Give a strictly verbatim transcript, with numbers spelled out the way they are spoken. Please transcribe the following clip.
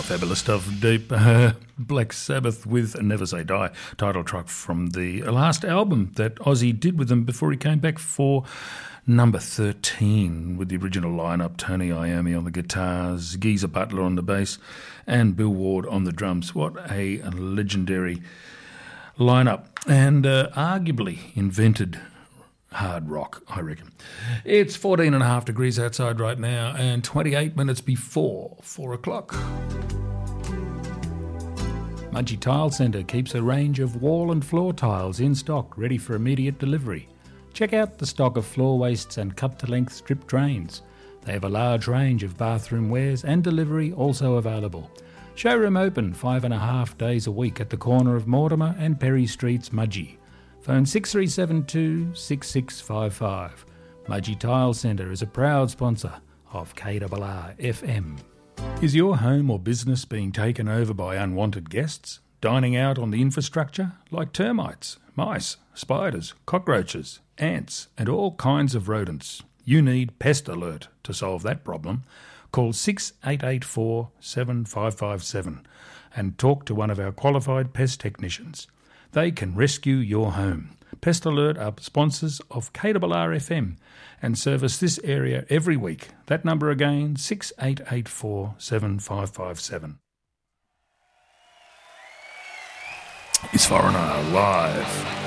fabulous stuff. Deep uh, Black Sabbath with Never Say Die, title track from the last album that Ozzy did with them before he came back for number thirteen, with the original lineup: Tony Iommi on the guitars, Geezer Butler on the bass, and Bill Ward on the drums. What a legendary lineup, and uh, arguably invented hard rock, I reckon. It's fourteen and a half degrees outside right now and twenty-eight minutes before four o'clock. Mudgee Tile Centre keeps a range of wall and floor tiles in stock, ready for immediate delivery. Check out the stock of floor wastes and cut-to-length strip drains. They have a large range of bathroom wares and delivery also available. Showroom open five and a half days a week at the corner of Mortimer and Perry Streets, Mudgee. Phone six three seven two, six six five five. Mudgee Tile Centre is a proud sponsor of K R R F M. Is your home or business being taken over by unwanted guests, dining out on the infrastructure like termites, mice, spiders, cockroaches, ants and all kinds of rodents? You need Pest Alert to solve that problem. Call six eight eight four, seven five five seven and talk to one of our qualified pest technicians. They can rescue your home. Pest Alert are sponsors of K R R F M and service this area every week. That number again, six eight eight four, seven five five seven. It's Foreigner live.